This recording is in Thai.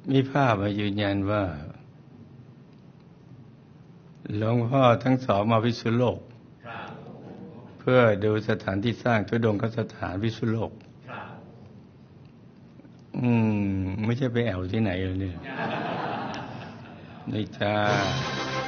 มีภาพมายืนยันว่าหลวงพ่อทั้งสองมาพิษณุโลกเพื่อดูสถานที่สร้างธุดงคสถานพิษณุโลกไม่ใช่ไปแอวที่ไหนเลยเนี่ยนี่จ้า